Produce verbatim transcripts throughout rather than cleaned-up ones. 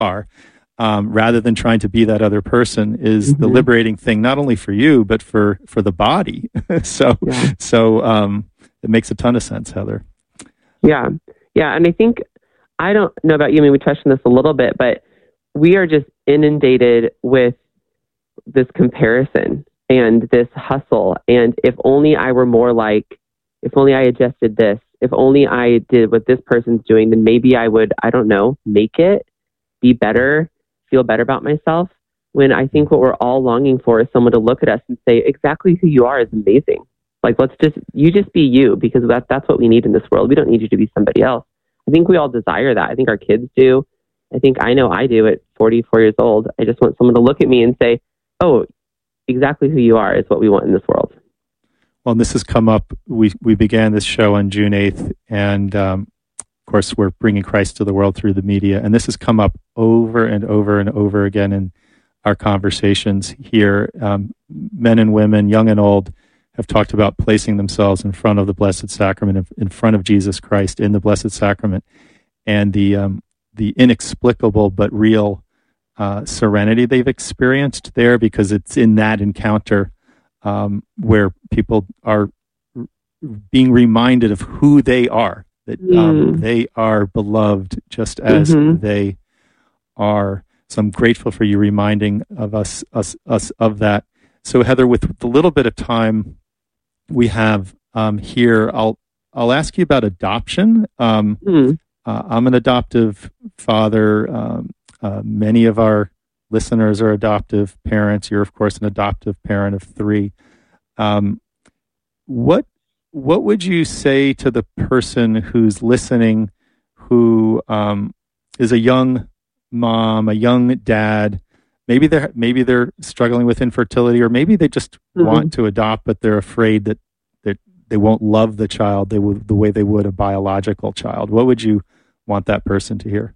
are, um, rather than trying to be that other person, is mm-hmm. the liberating thing, not only for you, but for, for the body. so, yeah. so, um, it makes a ton of sense, Heather. Yeah. Yeah. And I think, I don't know about you, I mean, we touched on this a little bit, but we are just inundated with this comparison and this hustle. And if only I were more like, if only I adjusted this, if only I did what this person's doing, then maybe I would, I don't know, make it, be better, feel better about myself. When I think what we're all longing for is someone to look at us and say, exactly who you are is amazing. Like, let's just, you just be you, because that, that's what we need in this world. We don't need you to be somebody else. I think we all desire that. I think our kids do. I think I know I do at forty-four years old. I just want someone to look at me and say, oh, exactly who you are is what we want in this world. Well, this has come up. We we began this show on June eighth, and um, of course, we're bringing Christ to the world through the media. And this has come up over and over and over again in our conversations here. Um, men and women, young and old, have talked about placing themselves in front of the Blessed Sacrament, in front of Jesus Christ in the Blessed Sacrament, and the um, the inexplicable but real uh, serenity they've experienced there, because it's in that encounter Um, where people are r- being reminded of who they are, that um, mm. they are beloved just as mm-hmm. they are. So I'm grateful for you reminding of us, us, us of that. So Heather, with the little bit of time we have um, here, I'll I'll ask you about adoption. Um, mm. uh, I'm an adoptive father. Um, uh, many of our listeners are adoptive parents. You're, of course, an adoptive parent of three. Um, what what would you say to the person who's listening, who um, is a young mom, a young dad? Maybe they're maybe they're struggling with infertility, or maybe they just mm-hmm. want to adopt, but they're afraid that that they won't love the child they would the way they would a biological child. What would you want that person to hear?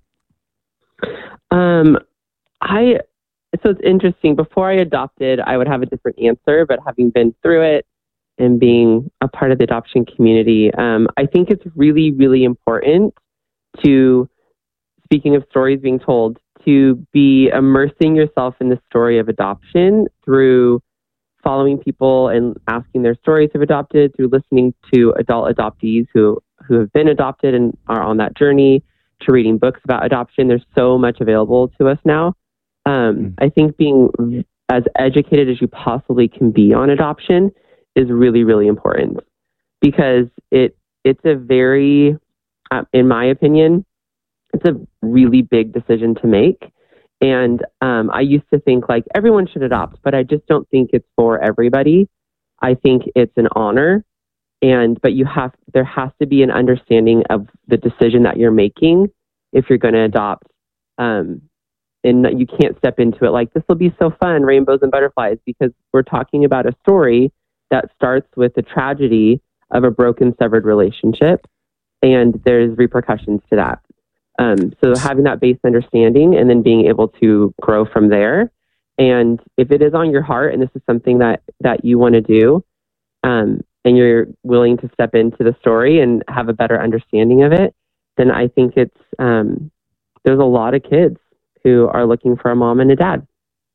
Um. I, so it's interesting. Before I adopted, I would have a different answer, but having been through it and being a part of the adoption community, um, I think it's really, really important to, speaking of stories being told, to be immersing yourself in the story of adoption through following people and asking their stories of adopted, through listening to adult adoptees who, who have been adopted and are on that journey, to reading books about adoption. There's so much available to us now. Um, I think being as educated as you possibly can be on adoption is really, really important, because it it's a very, uh, in my opinion, it's a really big decision to make. And um, I used to think like everyone should adopt, but I just don't think it's for everybody. I think it's an honor, and but you have there has to be an understanding of the decision that you're making if you're going to adopt. Um, And you can't step into it like, this will be so fun, rainbows and butterflies, because we're talking about a story that starts with the tragedy of a broken, severed relationship, and there's repercussions to that. Um, so having that base understanding and then being able to grow from there. And if it is on your heart and this is something that, that you want to do, um, and you're willing to step into the story and have a better understanding of it, then I think it's, um, there's a lot of kids who are looking for a mom and a dad.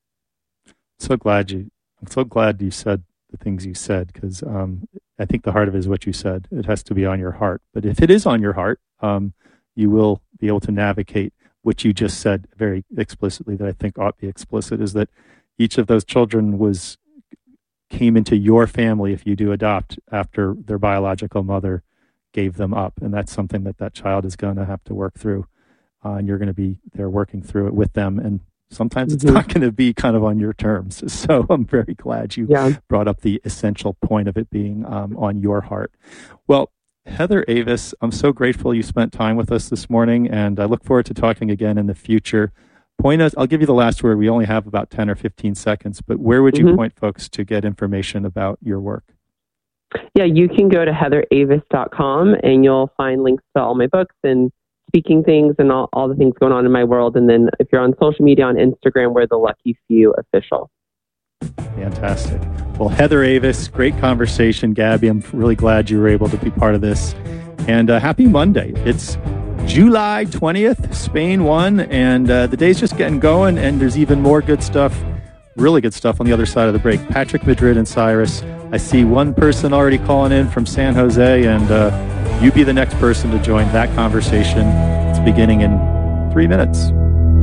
So glad you, I'm so glad you said the things you said, because um, I think the heart of it is what you said. It has to be on your heart. But if it is on your heart, um, you will be able to navigate what you just said very explicitly, that I think ought to be explicit, is that each of those children was came into your family, if you do adopt, after their biological mother gave them up. And that's something that that child is going to have to work through. Uh, and you're going to be there working through it with them. And sometimes it's mm-hmm. not going to be kind of on your terms. So I'm very glad you yeah. brought up the essential point of it being um, on your heart. Well, Heather Avis, I'm so grateful you spent time with us this morning, and I look forward to talking again in the future. Point us, I'll give you the last word. We only have about ten or fifteen seconds, but where would you mm-hmm. point folks to get information about your work? Yeah, you can go to heather avis dot com and you'll find links to all my books and speaking things and all, all the things going on in my world. And then if you're on social media, on Instagram, we're the Lucky Few Official. Fantastic. Well, Heather Avis, great conversation. Gabby, I'm really glad you were able to be part of this. And uh, happy Monday. It's July twentieth, Spain won, and uh, the day's just getting going, and there's even more good stuff, really good stuff on the other side of the break. Patrick, Madrid, and Cyrus. I see one person already calling in from San Jose, and uh, you be the next person to join that conversation. It's beginning in three minutes.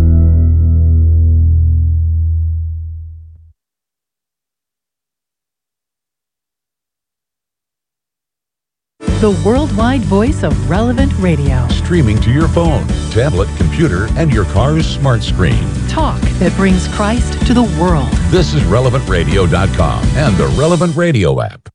The worldwide voice of Relevant Radio. Streaming to your phone, tablet, computer, and your car's smart screen. Talk that brings Christ to the world. This is relevant radio dot com and the Relevant Radio app.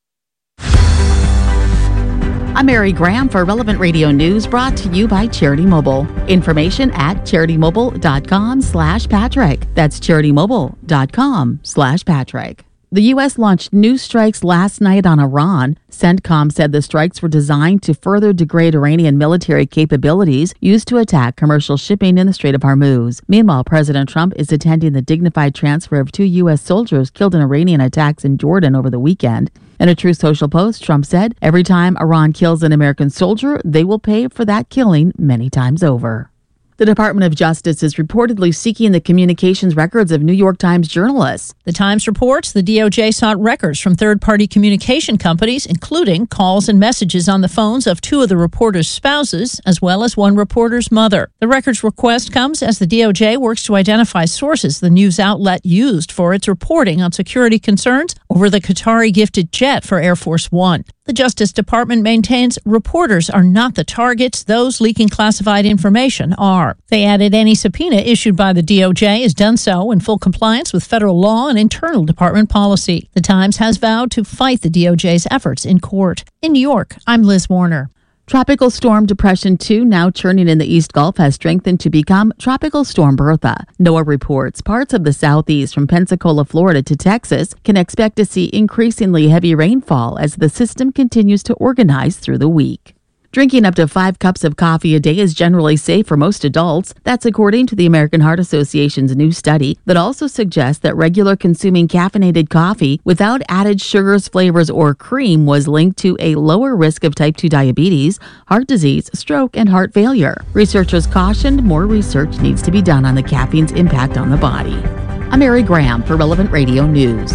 I'm Mary Graham for Relevant Radio News, brought to you by Charity Mobile. Information at charity mobile dot com slash Patrick. That's charity mobile dot com slash Patrick. The U S launched new strikes last night on Iran. CENTCOM said the strikes were designed to further degrade Iranian military capabilities used to attack commercial shipping in the Strait of Hormuz. Meanwhile, President Trump is attending the dignified transfer of two U S soldiers killed in Iranian attacks in Jordan over the weekend. In a Truth Social post, Trump said, "Every time Iran kills an American soldier, they will pay for that killing many times over." The Department of Justice is reportedly seeking the communications records of New York Times journalists. The Times reports the D O J sought records from third-party communication companies, including calls and messages on the phones of two of the reporters' spouses, as well as one reporter's mother. The records request comes as the D O J works to identify sources the news outlet used for its reporting on security concerns over the Qatari-gifted jet for Air Force One. The Justice Department maintains reporters are not the targets. Those leaking classified information are. They added any subpoena issued by the D O J is done so in full compliance with federal law and internal department policy. The Times has vowed to fight the D O J's efforts in court. In New York, I'm Liz Warner. Tropical Storm Depression two, now churning in the East Gulf, has strengthened to become Tropical Storm Bertha. NOAA reports parts of the southeast from Pensacola, Florida to Texas can expect to see increasingly heavy rainfall as the system continues to organize through the week. Drinking up to five cups of coffee a day is generally safe for most adults. That's according to the American Heart Association's new study that also suggests that regular consuming caffeinated coffee without added sugars, flavors, or cream was linked to a lower risk of type two diabetes, heart disease, stroke, and heart failure. Researchers cautioned more research needs to be done on the caffeine's impact on the body. I'm Mary Graham for Relevant Radio News.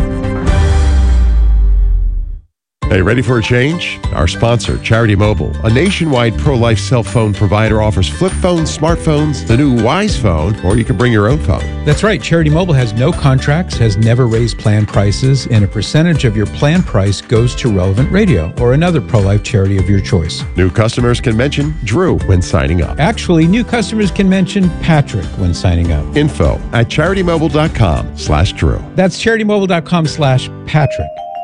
Hey, ready for a change? Our sponsor, Charity Mobile, a nationwide pro-life cell phone provider, offers flip phones, smartphones, the new Wise Phone, or you can bring your own phone. That's right. Charity Mobile has no contracts, has never raised plan prices, and a percentage of your plan price goes to Relevant Radio or another pro-life charity of your choice. New customers can mention Drew when signing up. Actually, new customers can mention Patrick when signing up. Info at charity mobile dot com slash Drew. That's charity mobile dot com slash Patrick.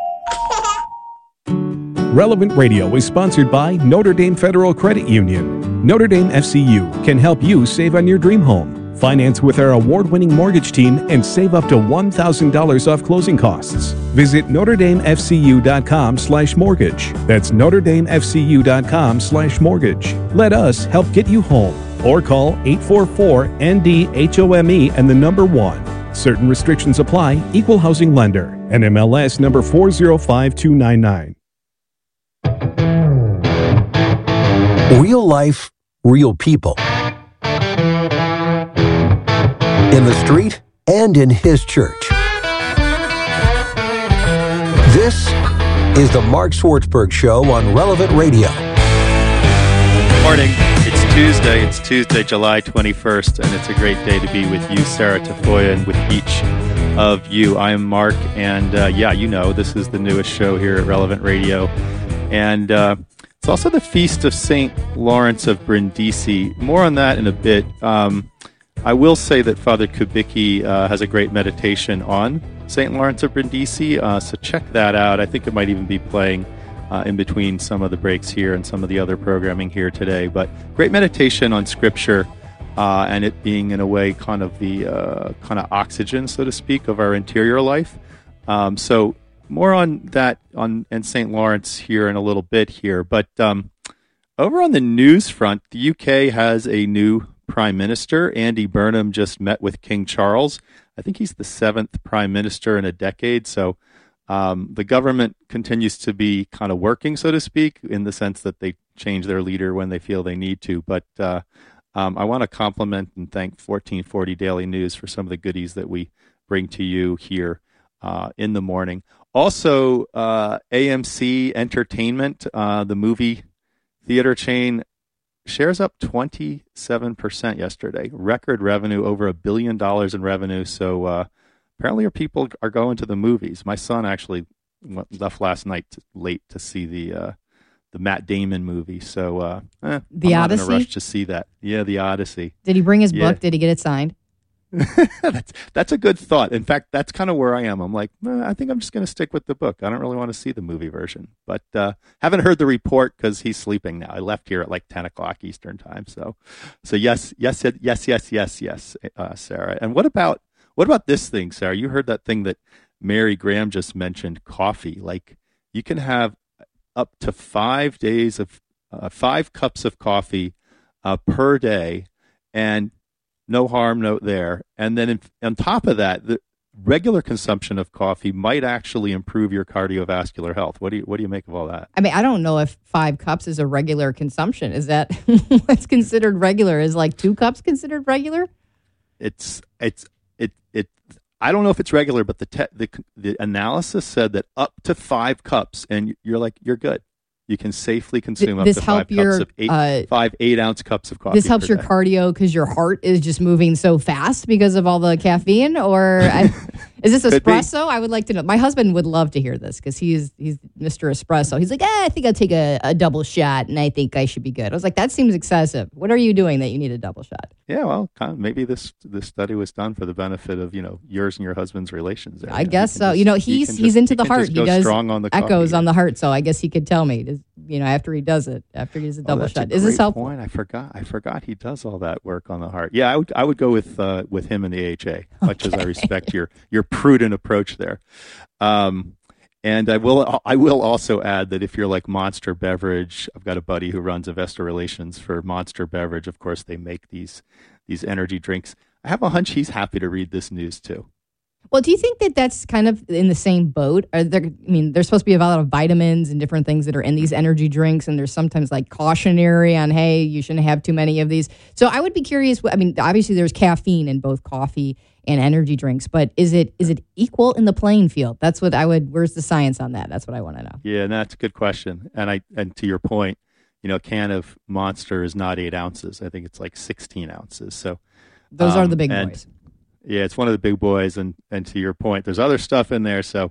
Relevant Radio is sponsored by Notre Dame Federal Credit Union. Notre Dame F C U can help you save on your dream home. Finance with our award-winning mortgage team and save up to one thousand dollars off closing costs. Visit notre dame f c u dot com slash mortgage. That's notre dame f c u dot com slash mortgage. Let us help get you home. Or call eight four four N D H O M E and the number one. Certain restrictions apply. Equal housing lender. N M L S number four zero five two nine nine. Real life, real people. In the street and in his church. This is the Mark Swartzberg Show on Relevant Radio. Morning. It's Tuesday. It's Tuesday, July twenty-first, and it's a great day to be with you, Sarah Tafoya, and with each of you. I am Mark, and uh, yeah, you know, this is the newest show here at Relevant Radio. And uh, it's also the Feast of Saint Lawrence of Brindisi. More on that in a bit. Um, I will say that Father Kubicki uh, has a great meditation on Saint Lawrence of Brindisi, uh, so check that out. I think it might even be playing uh, in between some of the breaks here and some of the other programming here today. But great meditation on Scripture, uh, and it being, in a way, kind of the uh, kind of oxygen, so to speak, of our interior life. Um, so more on that on and Saint Lawrence here in a little bit here. But um, over on the news front, the U K has a new Prime Minister. Andy Burnham just met with King Charles. I think he's the seventh Prime Minister in a decade. So um, the government continues to be kind of working, so to speak, in the sense that they change their leader when they feel they need to. But uh, um, I want to compliment and thank fourteen forty Daily News for some of the goodies that we bring to you here uh, in the morning. Also, uh, A M C Entertainment, uh, the movie theater chain, shares up twenty-seven percent yesterday. Record revenue, over a billion dollars in revenue. So uh, apparently our people are going to the movies. My son actually went, left last night to, late to see the uh, the Matt Damon movie. So uh, eh, the I'm Odyssey? not in a rush to see that. Yeah, the Odyssey. Did he bring his yeah. book? Did he get it signed? that's, that's a good thought. In fact, that's kind of where I am. I'm like, eh, I think I'm just going to stick with the book. I don't really want to see the movie version. But uh, haven't heard the report because he's sleeping now. I left here at like ten o'clock Eastern time. So, so yes, yes, yes, yes, yes, yes, uh, Sarah. And what about what about this thing, Sarah? You heard that thing that Mary Graham just mentioned, coffee. Like you can have up to five days of uh, five cups of coffee uh, per day, and no harm, no there. And then in, on top of that, the regular consumption of coffee might actually improve your cardiovascular health. What do you what do you make of all that? I mean, I don't know if five cups is a regular consumption. Is that what's considered regular? Is like two cups considered regular? It's it's it it. I don't know if it's regular, but the te- the the analysis said that up to five cups, and you're like you're good. You can safely consume this up to help five your, cups of eight, uh, five eight ounce cups of coffee. This helps your day. cardio because your heart is just moving so fast because of all the caffeine, or I, is this espresso? I would like to know. My husband would love to hear this because he's he's Mister Espresso. He's like, eh, I think I'll take a, a double shot, and I think I should be good. I was like, that seems excessive. What are you doing that you need a double shot? Yeah, well, kind of, maybe this this study was done for the benefit of you know yours and your husband's relations. There. I you know, guess you so. Just, you know, he's you he's just, into the heart. He He does strong on the echoes coffee. on the heart, so I guess he could tell me. Does, you know, after he does it, after he does a double oh, shot. A is this helpful? Point. I forgot. I forgot he does all that work on the heart. Yeah, I would. I would go with uh, with him in the A H A. Much Okay. as I respect your your prudent approach there. Um, and I will. I will also add that if you're like Monster Beverage, I've got a buddy who runs investor relations for Monster Beverage. Of course, they make these these energy drinks. I have a hunch he's happy to read this news too. Well, do you think that that's kind of in the same boat? Are there, I mean, there's supposed to be a lot of vitamins and different things that are in these energy drinks, and there's sometimes like cautionary on, hey, you shouldn't have too many of these. So I would be curious. I mean, obviously there's caffeine in both coffee and energy drinks, but is it is it equal in the playing field? That's what I would. Where's the science on that? That's what I want to know. Yeah, and that's a good question. And I and to your point, you know, a can of Monster is not eight ounces. I think it's like sixteen ounces. So those um, are the big and, boys. Yeah, it's one of the big boys, and, and to your point, there's other stuff in there. So,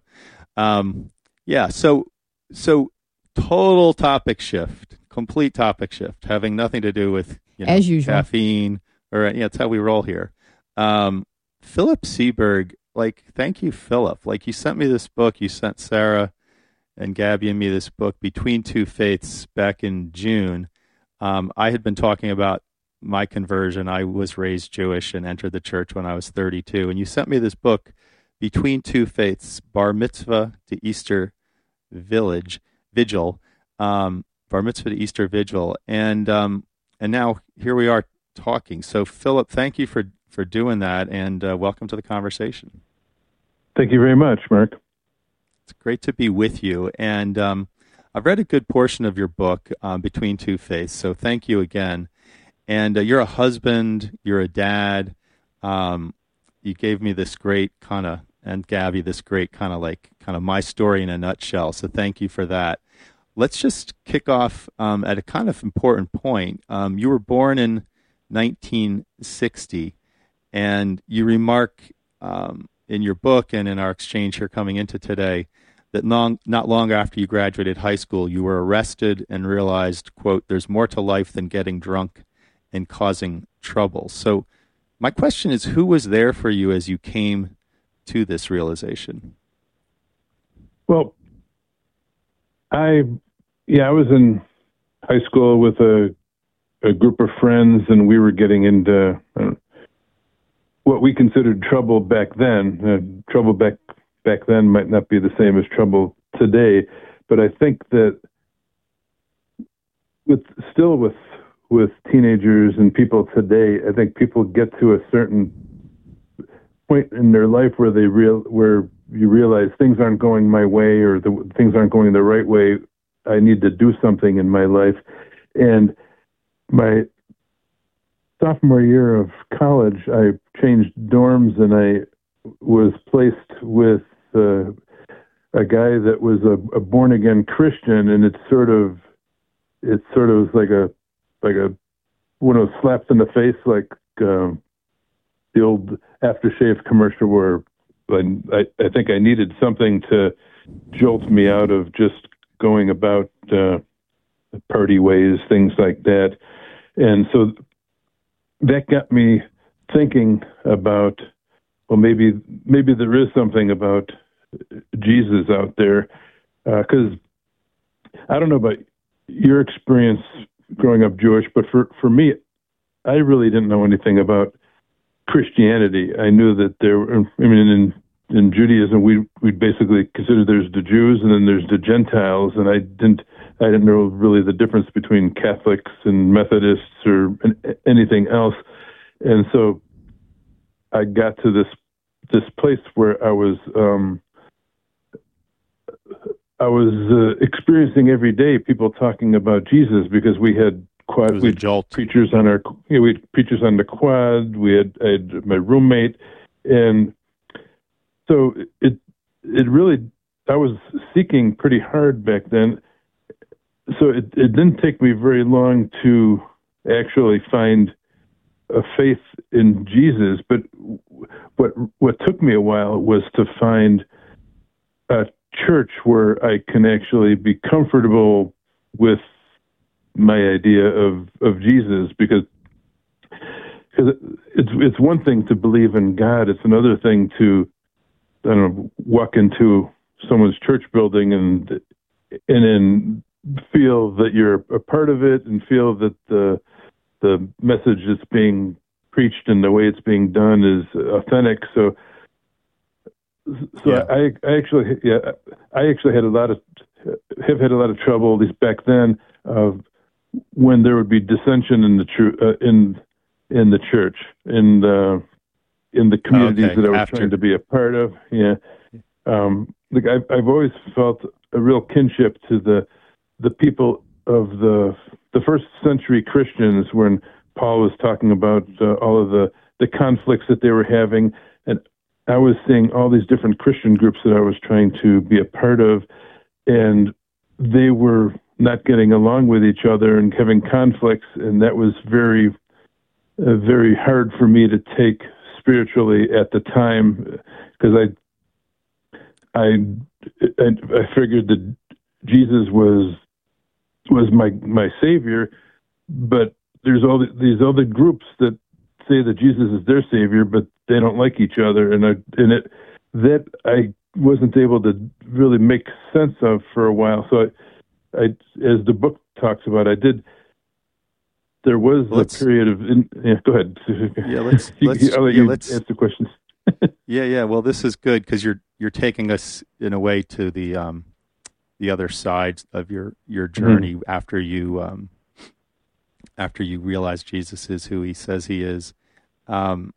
um, yeah, so so total topic shift, complete topic shift, having nothing to do with you know, as usual caffeine or yeah, that's how we roll here. Um, Philip Seberg, like, thank you, Philip. Like, you sent me this book. You sent Sarah and Gabby and me this book, Between Two Faiths, back in June. Um, I had been talking about my conversion. I was raised Jewish and entered the church when I was thirty-two. And you sent me this book, Between Two Faiths, Bar Mitzvah to Easter Village Vigil, um, Bar Mitzvah to Easter Vigil, and um, and now here we are talking. So, Philip, thank you for for doing that, and uh, welcome to the conversation. Thank you very much, Mark. It's great to be with you, and um, I've read a good portion of your book, um, Between Two Faiths. So, thank you again. And uh, you're a husband, you're a dad. Um, you gave me this great kind of, and Gabby, this great kind of like, kind of my story in a nutshell. So thank you for that. Let's just kick off um, at a kind of important point. Um, you were born in nineteen sixty, and you remark um, in your book and in our exchange here coming into today that long, not long after you graduated high school, you were arrested and realized, quote, there's more to life than getting drunk and causing trouble. So my question is, who was there for you as you came to this realization? Well, I, yeah, I was in high school with a, a group of friends, and we were getting into uh, what we considered trouble back then. Uh, trouble back back then might not be the same as trouble today, but I think that with still with with teenagers and people today, I think people get to a certain point in their life where they real where you realize things aren't going my way, or the things aren't going the right way. I need to do something in my life. And my sophomore year of college, I changed dorms, and I was placed with uh, a guy that was a, a born-again Christian, and it's sort of, it sort of was like a, like a, one of those slaps in the face, like um, the old aftershave commercial where I, I think I needed something to jolt me out of just going about uh, party ways, things like that. And so that got me thinking about, well, maybe maybe there is something about Jesus out there, because uh, I don't know about your experience growing up Jewish, but for, for me, I really didn't know anything about Christianity. I knew that there were, I mean, in, in Judaism, we we basically consider there's the Jews and then there's the Gentiles, and I didn't I didn't know really the difference between Catholics and Methodists or anything else. And so I got to this this place where I was um, I was uh, experiencing every day people talking about Jesus, because we had quad, we had preachers on our you know, we had preachers on the quad. We had, I had my roommate, and so it it really I was seeking pretty hard back then. So it, it didn't take me very long to actually find a faith in Jesus, but what what took me a while was to find a church where I can actually be comfortable with my idea of, of Jesus, because because it's it's one thing to believe in God, it's another thing to I don't know, walk into someone's church building and and then feel that you're a part of it and feel that the the message that's being preached and the way it's being done is authentic. So, so yeah. I, I actually, yeah, I actually had a lot of, have had a lot of trouble, at least back then, of when there would be dissension in the tr- uh, in in the church, in the in the communities okay. that I was After. trying to be a part of. Yeah, um, like I've I've always felt a real kinship to the the people of the the first century Christians, when Paul was talking about uh, all of the, the conflicts that they were having. And I was seeing all these different Christian groups that I was trying to be a part of, and they were not getting along with each other and having conflicts. And that was very, uh, very hard for me to take spiritually at the time, because I, I, I, I figured that Jesus was was my my savior, but there's all the, these other groups that say that Jesus is their savior, but they don't like each other, and I, and it that I wasn't able to really make sense of for a while. So, I, I as the book talks about, I did. There was let's, a period of. In, yeah, go ahead. Yeah, let's. let's I'll let yeah, you let's, answer questions. yeah, yeah. Well, this is good because you're you're taking us in a way to the um, the other side of your your journey mm-hmm. after you. Um, after you realize Jesus is who he says he is. Um,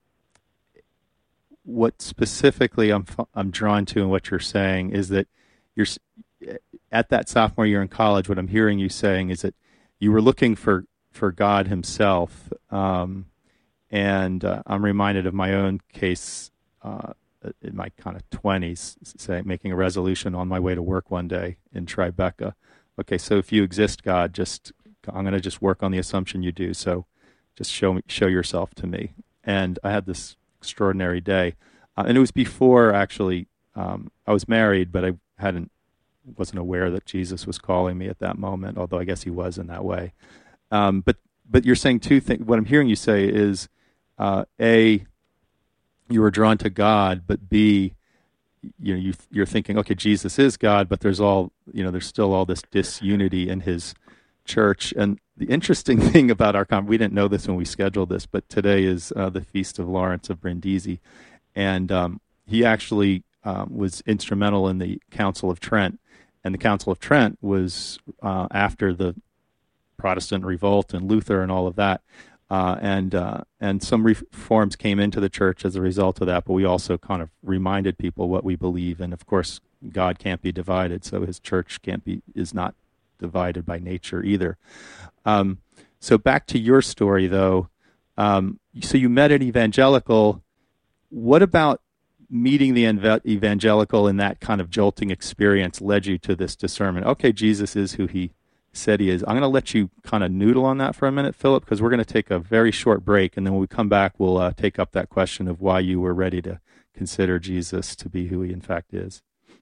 what specifically I'm I'm drawn to in what you're saying is that you're at that sophomore year in college, what I'm hearing you saying is that you were looking for, for God himself. Um, and uh, I'm reminded of my own case uh, in my kind of twenties, say, making a resolution on my way to work one day in Tribeca. Okay, so if you exist, God, just I'm going to just work on the assumption you do. So just show me, show yourself to me. And I had this extraordinary day. Uh, and it was before, actually, um, I was married, but I hadn't, wasn't aware that Jesus was calling me at that moment, although I guess he was in that way. Um, but but you're saying two things. What I'm hearing you say is, uh, A, you were drawn to God, but B, you know, you, you're thinking, okay, Jesus is God, but there's all, you know, there's still all this disunity in his church. And the interesting thing about our conference, we didn't know this when we scheduled this, but today is uh, the Feast of Lawrence of Brindisi. And um, he actually um, was instrumental in the Council of Trent. And the Council of Trent was uh, after the Protestant revolt and Luther and all of that. Uh, and uh, and some reforms came into the church as a result of that, but we also kind of reminded people what we believe. And of course, God can't be divided, so his church can't be is not divided by nature either. Um, so back to your story, though. Um, so you met an evangelical. What about meeting the ev- evangelical in that kind of jolting experience led you to this discernment? Okay, Jesus is who he said he is. I'm going to let you kind of noodle on that for a minute, Philip, because we're going to take a very short break, and then when we come back, we'll uh, take up that question of why you were ready to consider Jesus to be who he in fact is.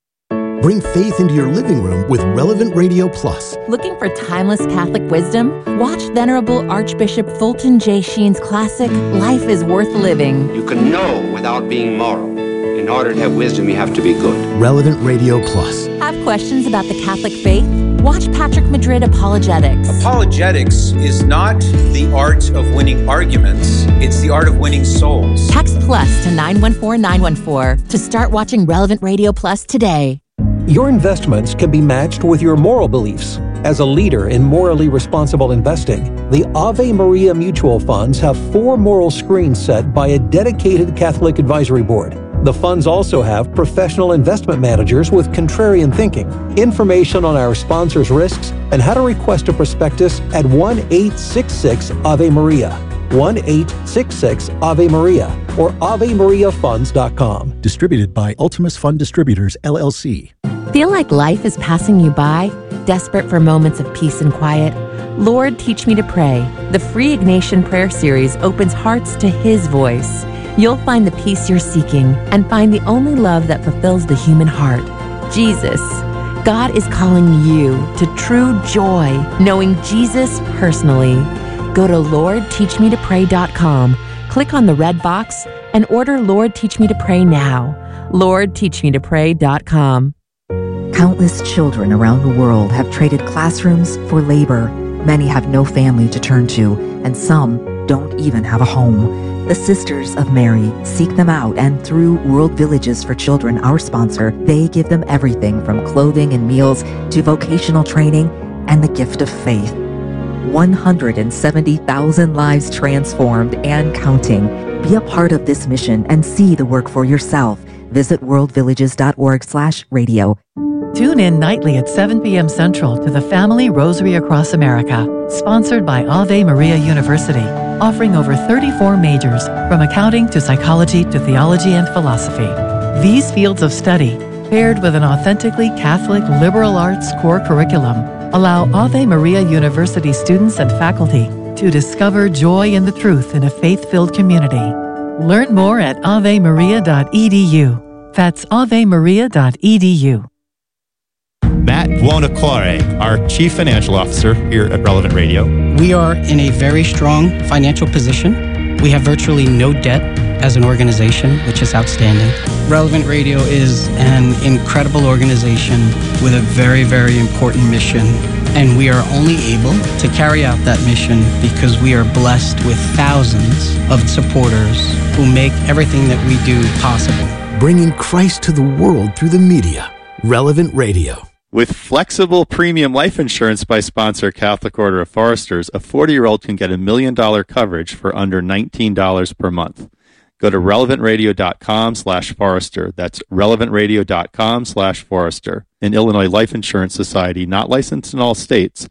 Bring faith into your living room with Relevant Radio Plus. Looking for timeless Catholic wisdom? Watch Venerable Archbishop Fulton J. Sheen's classic, Life is Worth Living. You can know without being moral. In order to have wisdom, you have to be good. Relevant Radio Plus. Have questions about the Catholic faith? Watch Patrick Madrid Apologetics. Apologetics is not the art of winning arguments, it's the art of winning souls. Text plus to nine one four nine one four to start watching Relevant Radio Plus today. Your investments can be matched with your moral beliefs. As a leader in morally responsible investing, the Ave Maria Mutual Funds have four moral screens set by a dedicated Catholic advisory board. The funds also have professional investment managers with contrarian thinking. Information on our sponsors' risks and how to request a prospectus at one eight six six Ave Maria, one eight six six Ave Maria, or ave maria funds dot com. Distributed by Ultimus Fund Distributors, L L C. Feel like life is passing you by? Desperate for moments of peace and quiet? Lord, Teach Me to Pray. The free Ignatian Prayer Series opens hearts to His voice. You'll find the peace you're seeking and find the only love that fulfills the human heart, Jesus. God is calling you to true joy, knowing Jesus personally. Go to lord teach me to pray dot com, click on the red box, and order Lord Teach Me to Pray now. lord teach me to pray dot com. Countless children around the world have traded classrooms for labor. Many have no family to turn to, and some don't even have a home. The Sisters of Mary seek them out, and through World Villages for Children, our sponsor, they give them everything from clothing and meals to vocational training and the gift of faith. one hundred seventy thousand lives transformed and counting. Be a part of this mission and see the work for yourself. Visit world villages dot org slash radio. Tune in nightly at seven p.m. Central to the Family Rosary Across America, sponsored by Ave Maria University, offering over thirty-four majors, from accounting to psychology to theology and philosophy. These fields of study, paired with an authentically Catholic liberal arts core curriculum, allow Ave Maria University students and faculty to discover joy in the truth in a faith-filled community. Learn more at ave maria dot e d u. That's ave maria dot e d u. Matt Buonocore, our Chief Financial Officer here at Relevant Radio. We are in a very strong financial position. We have virtually no debt as an organization, which is outstanding. Relevant Radio is an incredible organization with a very, very important mission. And we are only able to carry out that mission because we are blessed with thousands of supporters who make everything that we do possible. Bringing Christ to the world through the media. Relevant Radio. With flexible premium life insurance by sponsor Catholic Order of Foresters, a forty-year-old can get a million dollar coverage for under nineteen dollars per month. Go to relevant radio dot com slash forester. That's relevant radio dot com slash forester. An Illinois Life Insurance Society, not licensed in all states.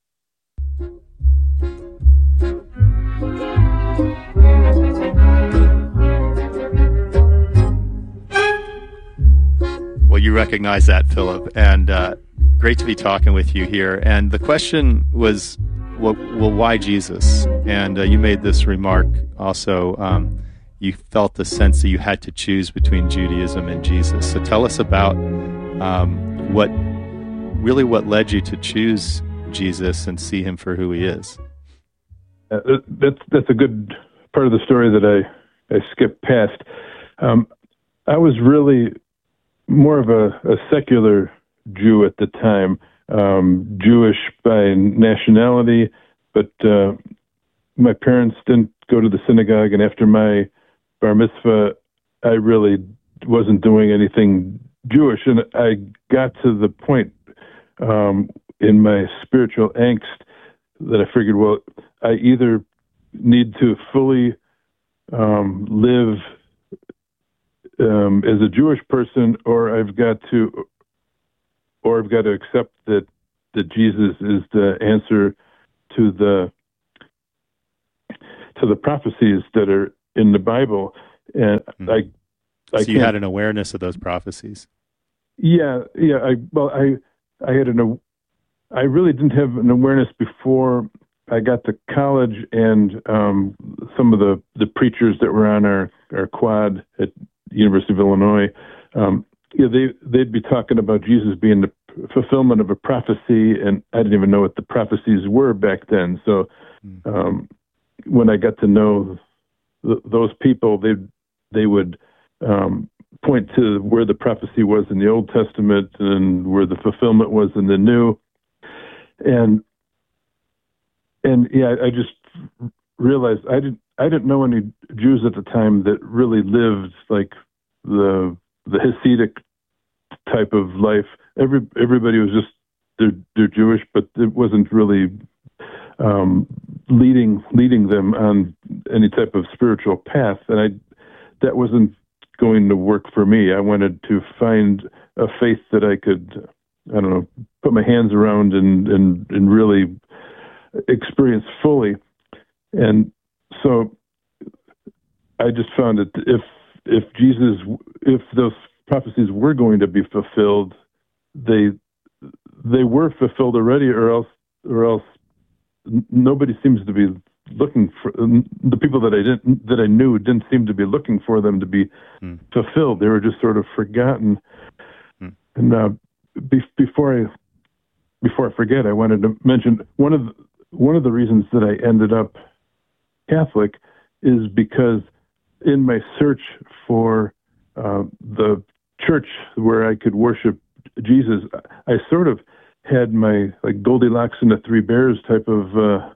Well, you recognize that, Philip, and uh, great to be talking with you here. And the question was, well, well why Jesus? And uh, you made this remark also. Um, you felt the sense that you had to choose between Judaism and Jesus. So tell us about um, what really what led you to choose Jesus and see him for who he is. Uh, that's that's a good part of the story that I, I skipped past. Um, I was really more of a, a secular Jew at the time, um, Jewish by nationality, but uh, my parents didn't go to the synagogue, and after my bar mitzvah, I really wasn't doing anything Jewish, and I got to the point um, in my spiritual angst that I figured, well, I either need to fully um, live Um, as a Jewish person, or I've got to, or I've got to accept that that Jesus is the answer to the to the prophecies that are in the Bible, and mm-hmm. I, I so you had an awareness of those prophecies. Yeah, yeah. I well, I I had an I really didn't have an awareness before I got to college, and um, some of the, the preachers that were on our, our quad at University of Illinois, um, yeah, they they'd be talking about Jesus being the fulfillment of a prophecy, and I didn't even know what the prophecies were back then. So um, when I got to know th- those people, they they would um, point to where the prophecy was in the Old Testament and where the fulfillment was in the New, and and yeah, I just realized I didn't I didn't know any Jews at the time that really lived like the the Hasidic type of life. Every everybody was just they're they're Jewish, but it wasn't really um, leading leading them on any type of spiritual path, and I that wasn't going to work for me. I wanted to find a faith that I could, I don't know, put my hands around and and and really experience fully. And so I just found that if if Jesus, if those prophecies were going to be fulfilled, they they were fulfilled already, or else or else nobody seems to be looking for the people that I didn't that I knew didn't seem to be looking for them to be mm. fulfilled. They were just sort of forgotten. Mm. And uh, be, before I before I forget, I wanted to mention one of the, one of the reasons that I ended up Catholic is because in my search for uh, the church where I could worship Jesus, I sort of had my like Goldilocks and the Three Bears type of uh,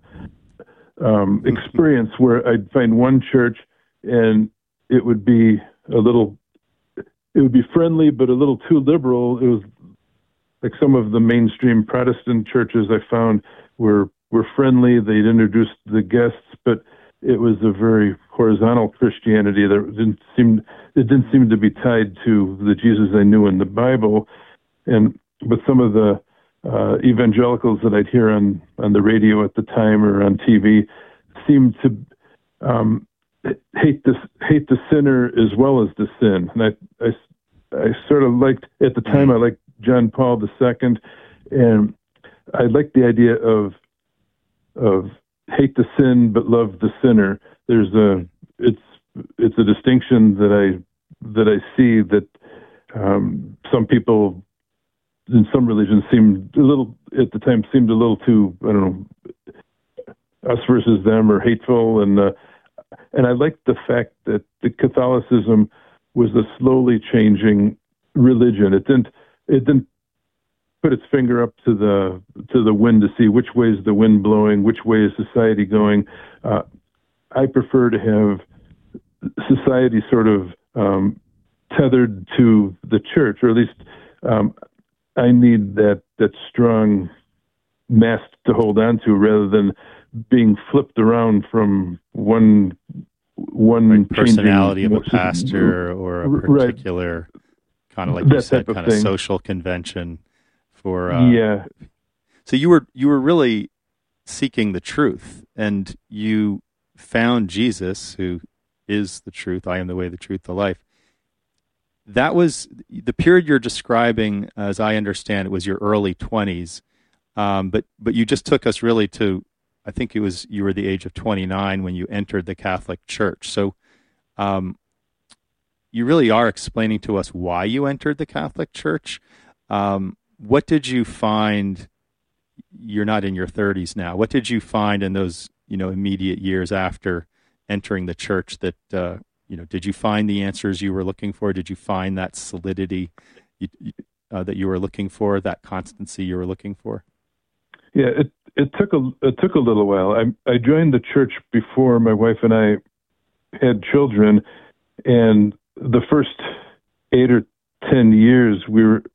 um, experience where I'd find one church and it would be a little, it would be friendly but a little too liberal. It was like some of the mainstream Protestant churches I found were were friendly. They'd introduce the guests, but it was a very horizontal Christianity that didn't seem it didn't seem to be tied to the Jesus I knew in the Bible. And but some of the uh, evangelicals that I'd hear on, on the radio at the time or on T V seemed to um, hate this hate the sinner as well as the sin. And I, I I sort of liked at the time I liked John Paul the Second, and I liked the idea of of hate the sin but love the sinner. There's a it's it's a distinction that I that I see that um, some people in some religions seemed a little at the time seemed a little too I don't know us versus them or hateful, and uh, and I liked the fact that the Catholicism was a slowly changing religion. It didn't it didn't put its finger up to the to the wind to see which way is the wind blowing, which way is society going. Uh, I prefer to have society sort of um, tethered to the church, or at least um, I need that that strong mast to hold on to, rather than being flipped around from one one like personality of a pastor or a particular right. kind of like that you said, kind of, of social convention. For, uh, yeah. So you were you were really seeking the truth, and you found Jesus, who is the truth. I am the way, the truth, the life. That was the period you're describing, as I understand it, was your early twenties. Um, but but you just took us really to, I think it was you were the age of twenty-nine when you entered the Catholic Church. So um, you really are explaining to us why you entered the Catholic Church. Um, What did you find? You're not in your thirties now. What did you find in those, you know, immediate years after entering the church that, uh, you know, did you find the answers you were looking for? Did you find that solidity you, uh, that you were looking for, that constancy you were looking for? Yeah, it it took a it took a little while. I I joined the church before my wife and I had children, and the first eight or ten years we were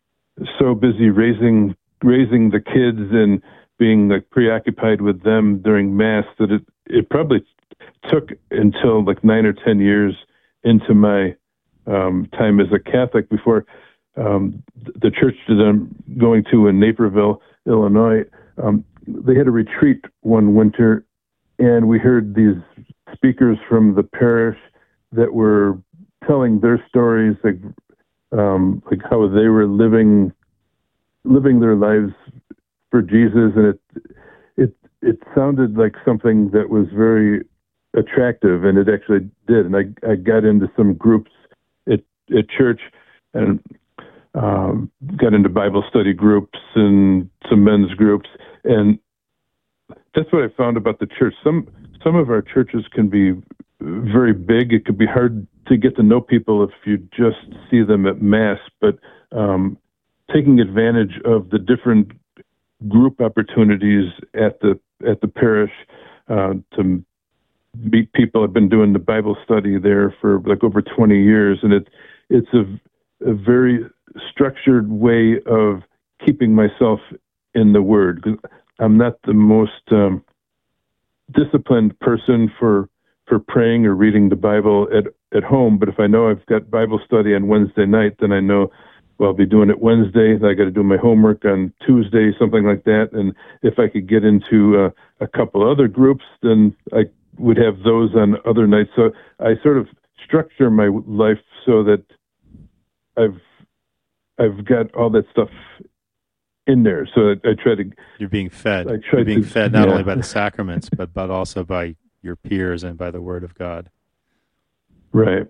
so busy raising raising the kids and being like preoccupied with them during Mass that it, it probably took until like nine or ten years into my um, time as a Catholic before um, the church that I'm going to in Naperville Illinois. Um, they had a retreat one winter, and we heard these speakers from the parish that were telling their stories, like um, like how they were living living their lives for Jesus, and it it it sounded like something that was very attractive, and it actually did. And I I got into some groups at at church, and um, got into Bible study groups and some men's groups, and that's what I found about the church. Some some of our churches can be very big. It could be hard to get to know people if you just see them at Mass, but um, taking advantage of the different group opportunities at the at the parish uh, to meet people. I've been doing the Bible study there for like over twenty years, and it it's a, a very structured way of keeping myself in the Word. I'm not the most um, disciplined person for for praying or reading the Bible at, at home, but if I know I've got Bible study on Wednesday night, then I know, well, I'll be doing it Wednesday, then I got to do my homework on Tuesday, something like that, and if I could get into uh, a couple other groups, then I would have those on other nights. So I sort of structure my life so that I've I've got all that stuff in there. So I, I try to... You're being fed. I try You're being to, fed not yeah. only by the sacraments, but, but also by your peers and by the Word of God. Right.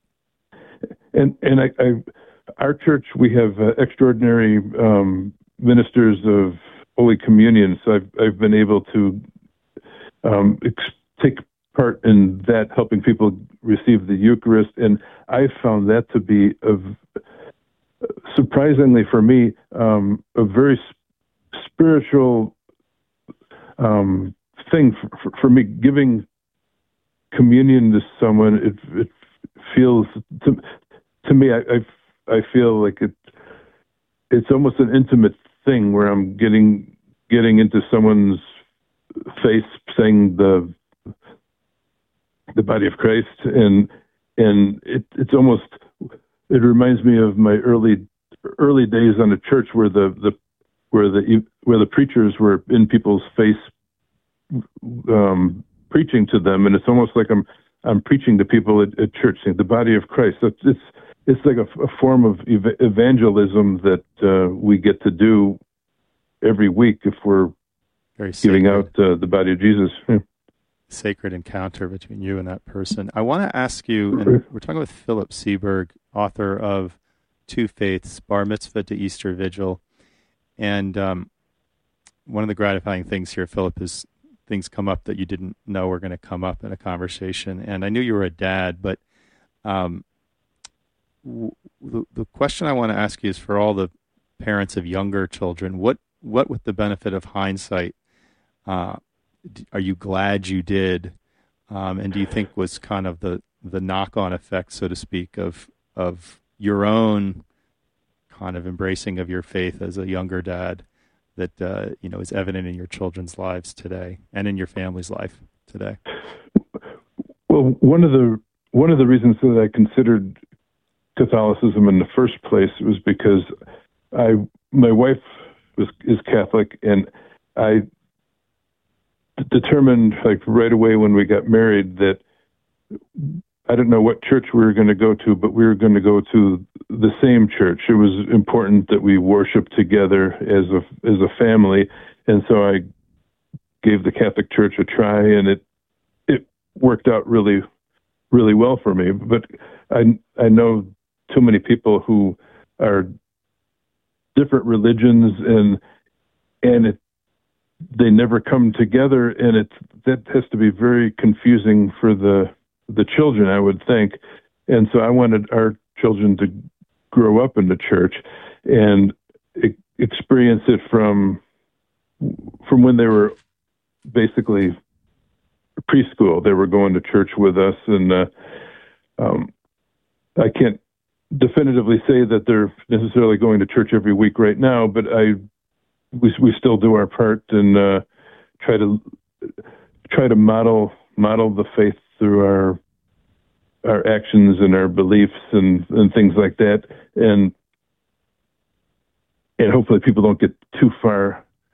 And and I, I our church, we have uh, extraordinary um, ministers of Holy Communion, so I've I've been able to um, ex- take part in that, helping people receive the Eucharist, and I found that to be a, surprisingly for me um, a very sp- spiritual um, thing for, for, for me. Giving communion to someone, it it feels to to me. I I, I feel like it. It's almost an intimate thing where I'm getting getting into someone's face, saying the the body of Christ, and and it it's almost it reminds me of my early early days on a church where the the where the where the preachers were in people's face, um, preaching to them, and it's almost like I'm I'm preaching to people at, at church, saying the body of Christ. So it's it's, it's like a, a form of ev- evangelism that uh, we get to do every week if we're Very giving sacred. out uh, the body of Jesus. Yeah. Sacred encounter between you and that person. I want to ask you, and we're talking with Philip Seeberg, author of Two Faiths, Bar Mitzvah to Easter Vigil. And um, one of the gratifying things here, Philip, is things come up that you didn't know were going to come up in a conversation. And I knew you were a dad, but um, w- the, the question I want to ask you is for all the parents of younger children, what, what with the benefit of hindsight, uh, are you glad you did? Um, and do you think was kind of the, the knock-on effect, so to speak, of of your own kind of embracing of your faith as a younger dad that uh, you know is evident in your children's lives today and in your family's life today? Well, one of the one of the reasons that I considered Catholicism in the first place was because I my wife was is Catholic, and I determined like right away when we got married that I didn't know what church we were going to go to, but we were going to go to the same church. It was important that we worship together as a as a family, and so I gave the Catholic Church a try, and it it worked out really really well for me. But I I know too many people who are different religions, and and it they never come together, and it that has to be very confusing for the the children, I would think. And so I wanted our children to grow up in the church and e- experience it from from when they were basically preschool. They were going to church with us, and uh, um, I can't definitively say that they're necessarily going to church every week right now, but I we we still do our part and uh, try to try to model model the faith through our our actions and our beliefs and, and things like that, and and hopefully people don't get too far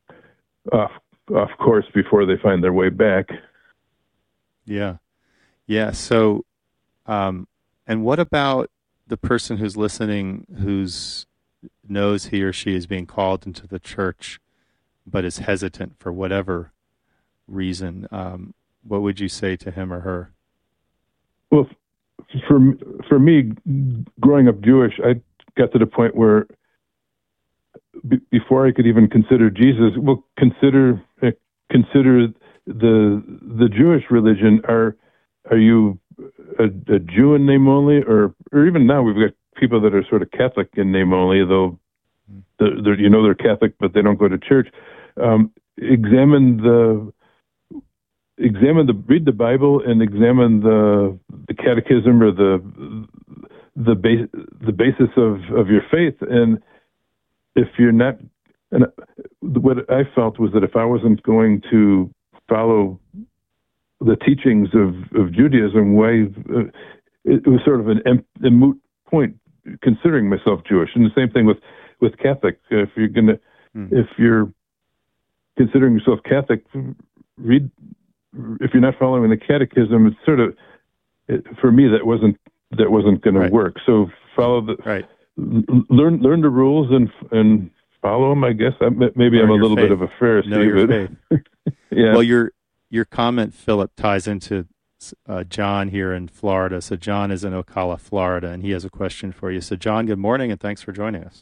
off off course before they find their way back. Yeah, yeah. So, um, and what about the person who's listening, who's knows he or she is being called into the church, but is hesitant for whatever reason? Um, what would you say to him or her? Well, for for me, growing up Jewish, I got to the point where b- before I could even consider Jesus, well, consider uh, consider the the Jewish religion. Are are you a, a Jew in name only, or or even now we've got people that are sort of Catholic in name only, though they're, they're, you know they're Catholic, but they don't go to church. Um, examine the examine the read the Bible and examine the the catechism or the the base the basis of, of your faith. And if you're not, and what I felt was that if I wasn't going to follow the teachings of, of Judaism, why uh, it, it was sort of an a moot point considering myself Jewish. And the same thing with with Catholic. If you're gonna mm. if you're considering yourself Catholic, read. If you're not following the catechism, it's sort of, it, for me, that wasn't that wasn't going right. to work. So follow the right. l- learn learn the rules and and follow them. I guess I, maybe learn I'm a little faith. bit of a Pharisee. Know your but, faith. yeah. Well, your your comment, Philip, ties into uh, John here in Florida. So John is in Ocala, Florida, and he has a question for you. So John, good morning, and thanks for joining us.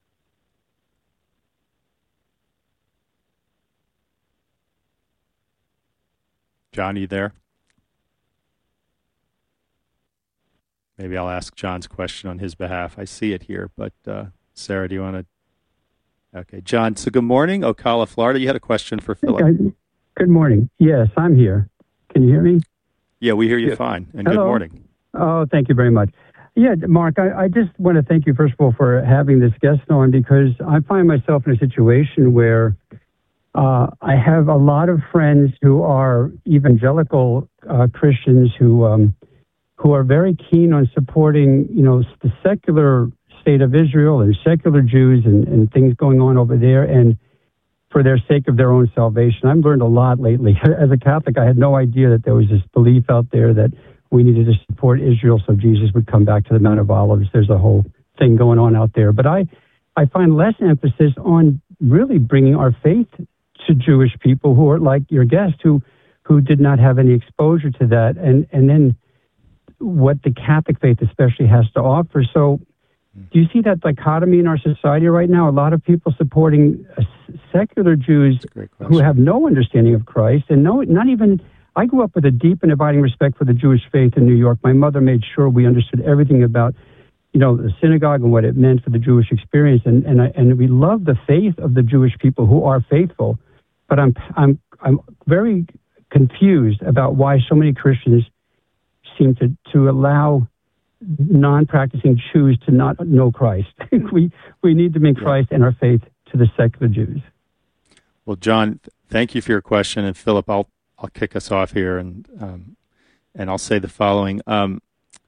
John, are you there? Maybe I'll ask John's question on his behalf. I see it here, but uh, Sarah, do you want to? Okay, John. So good morning, Ocala, Florida. You had a question for Philip. Good morning. Yes, I'm here. Can you hear me? Yeah, we hear you yes. fine. And Hello. Good morning. Oh, thank you very much. Yeah, Mark, I, I just want to thank you, first of all, for having this guest on, because I find myself in a situation where Uh, I have a lot of friends who are evangelical uh, Christians who um, who are very keen on supporting, you know, the secular state of Israel and secular Jews and, and things going on over there, and for their sake of their own salvation. I've learned a lot lately. As a Catholic, I had no idea that there was this belief out there that we needed to support Israel so Jesus would come back to the Mount of Olives. There's a whole thing going on out there. But I, I find less emphasis on really bringing our faith to Jewish people who are like your guest, who who did not have any exposure to that, and and then what the Catholic faith especially has to offer. So do you see that dichotomy in our society right now? A lot of people supporting uh, secular Jews who have no understanding of Christ, and no, not even, I grew up with a deep and abiding respect for the Jewish faith in New York. My mother made sure we understood everything about, you know, the synagogue and what it meant for the Jewish experience, and and I, and we love the faith of the Jewish people who are faithful. But I'm I'm I'm very confused about why so many Christians seem to, to allow non-practicing Jews to not know Christ. we we need to bring Christ and our faith to the secular Jews. Well, John, thank you for your question, and Philip, I'll I'll kick us off here, and um, and I'll say the following. Um,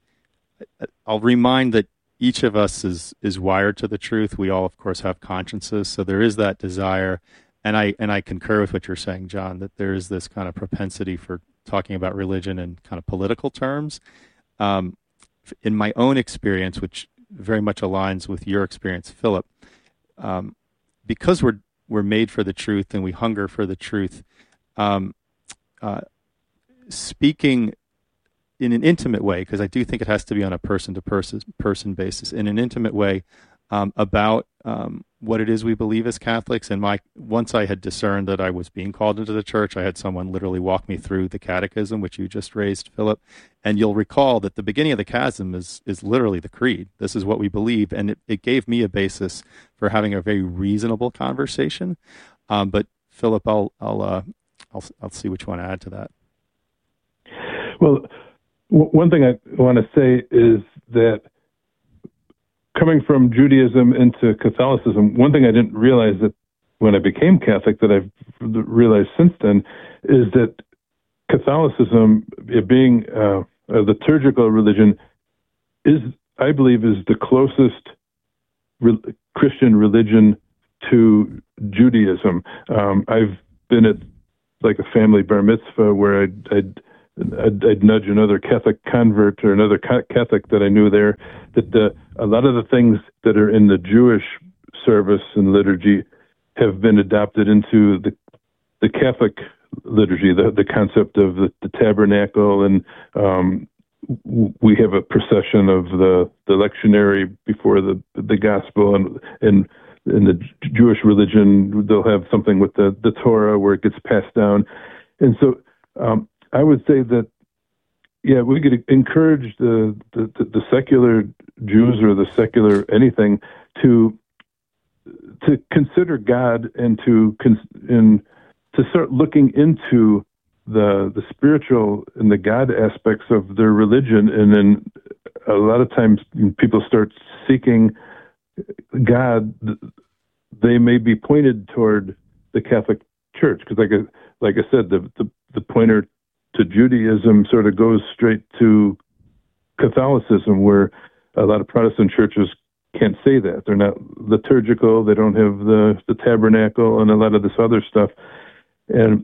I'll remind that each of us is is wired to the truth. We all, of course, have consciences, so there is that desire. And I and I concur with what you're saying, John, that there is this kind of propensity for talking about religion in kind of political terms. Um, in my own experience, which very much aligns with your experience, Philip, um, because we're we're made for the truth and we hunger for the truth, um, uh, speaking in an intimate way, because I do think it has to be on a person-to-person person basis, in an intimate way um, about um, what it is we believe as Catholics. And my once I had discerned that I was being called into the church, I had someone literally walk me through the catechism, which you just raised, Philip. And you'll recall that the beginning of the catechism is is literally the creed. This is what we believe, and it, it gave me a basis for having a very reasonable conversation. Um, but Philip, I'll I'll uh, I'll I'll see what you want to add to that. Well, w- one thing I want to say is that coming from Judaism into Catholicism, one thing I didn't realize that when I became Catholic that I've realized since then is that Catholicism, it being uh, a liturgical religion, is, I believe, is the closest re- Christian religion to Judaism. Um, I've been at like a family bar mitzvah where I'd, I'd, I'd, I'd nudge another Catholic convert or another Catholic that I knew there, that the, a lot of the things that are in the Jewish service and liturgy have been adopted into the the Catholic liturgy, the, the concept of the, the tabernacle, and um, we have a procession of the, the lectionary before the the gospel, and and in the Jewish religion they'll have something with the, the Torah where it gets passed down. And so um, I would say that, yeah, we could encourage the, the, the secular Jews or the secular anything to to consider God and to and to start looking into the the spiritual and the God aspects of their religion. And then a lot of times people start seeking God, they may be pointed toward the Catholic Church, because like I, like I said, the, the the pointer to Judaism sort of goes straight to Catholicism, where a lot of Protestant churches can't say that. They're not liturgical, they don't have the, the tabernacle and a lot of this other stuff. And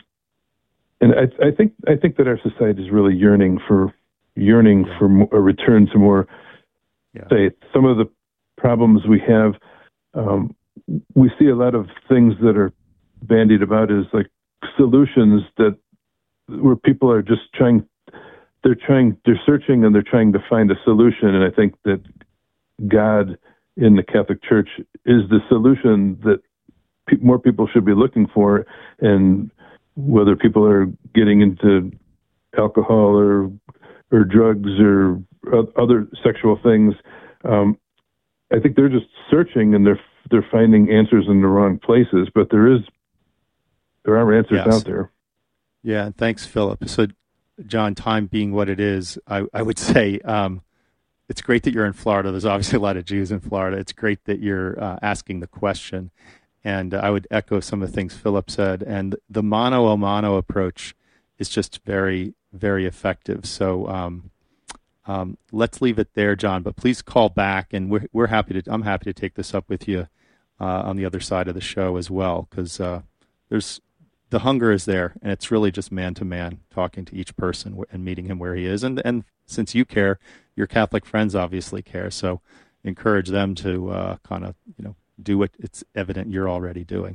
and I, I think I think that our society is really yearning for yearning yeah. for a return to more yeah. faith. Some of the problems we have, um, we see a lot of things that are bandied about as like solutions that where people are just trying, they're trying, they're searching and they're trying to find a solution. And I think that God in the Catholic Church is the solution that pe- more people should be looking for. And whether people are getting into alcohol or or drugs or other sexual things, um, I think they're just searching and they're they're finding answers in the wrong places. But there is there are answers yes. out there. Yeah, and thanks, Philip. So, John, time being what it is, I, I would say um, it's great that you're in Florida. There's obviously a lot of Jews in Florida. It's great that you're uh, asking the question. And uh, I would echo some of the things Philip said. And the mano a mano approach is just very, very effective. So um, um, let's leave it there, John. But please call back, and we're we're happy to. I'm happy to take this up with you uh, on the other side of the show as well, because uh, there's. The hunger is there, and it's really just man-to-man, talking to each person and meeting him where he is. And and since you care, your Catholic friends obviously care, so encourage them to uh, kind of, you know, do what it's evident you're already doing.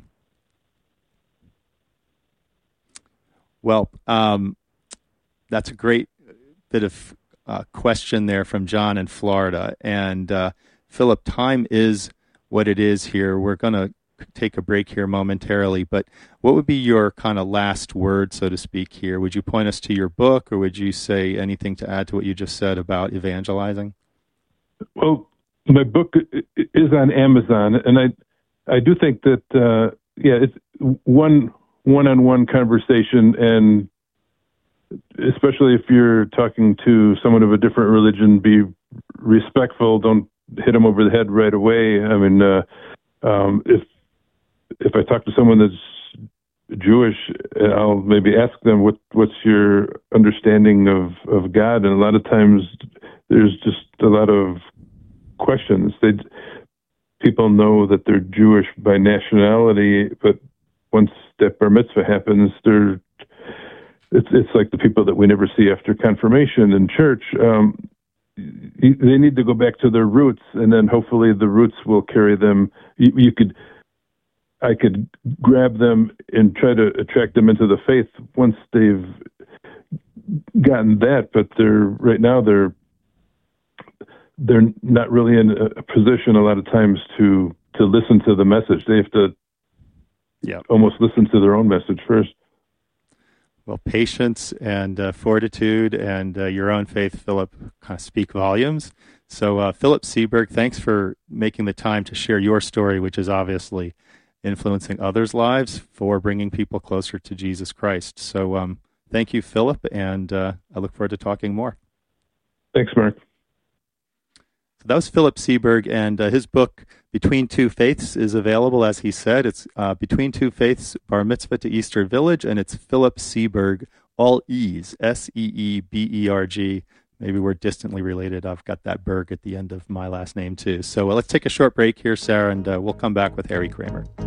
Well, um, that's a great bit of uh, question there from John in Florida. And uh, Philip, time is what it is here. We're going to take a break here momentarily, but what would be your kind of last word, so to speak, here? Would you point us to your book, or would you say anything to add to what you just said about evangelizing? Well, my book is on Amazon, and I I do think that, uh, yeah, it's one one-on-one conversation, and especially if you're talking to someone of a different religion, be respectful. Don't hit them over the head right away. I mean, uh, um, if If I talk to someone that's Jewish, I'll maybe ask them, what, what's your understanding of, of God? And a lot of times there's just a lot of questions. They, people know that they're Jewish by nationality, but once that bar mitzvah happens, they're, it's, it's like the people that we never see after confirmation in church. Um, they need to go back to their roots, and then hopefully the roots will carry them. You, you could... I could grab them and try to attract them into the faith once they've gotten that, but they're right now they're they're not really in a position a lot of times to to listen to the message. They have to yeah. almost listen to their own message first. Well, patience and uh, fortitude and uh, your own faith, Philip, kind of speak volumes. So, uh, Philip Seeberg, thanks for making the time to share your story, which is obviously influencing others' lives for bringing people closer to Jesus Christ. So um, thank you, Philip, and uh, I look forward to talking more. Thanks, Mark. So that was Philip Seeberg, and uh, his book, Between Two Faiths, is available, as he said. It's uh, Between Two Faiths, Bar Mitzvah to Easter Village, and it's Philip Seeberg, all E's, S E E B E R G. Maybe we're distantly related. I've got that Berg at the end of my last name, too. So uh, let's take a short break here, Sarah, and uh, we'll come back with Harry Kramer.